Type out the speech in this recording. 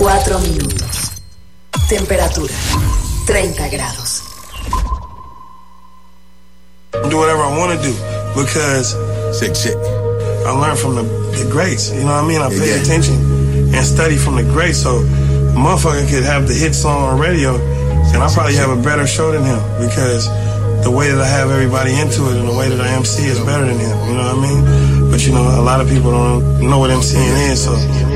4 minutos. Temperatura 30 grados. Do whatever I want to do because I learned from the greats. You know what I mean? I pay attention and study from the greats. So a motherfucker could have the hit song on radio and I probably have a better show than him because the way that I have everybody into it and the way that I MC is better than him. You know what I mean? But you know, a lot of people don't know what MCing is, so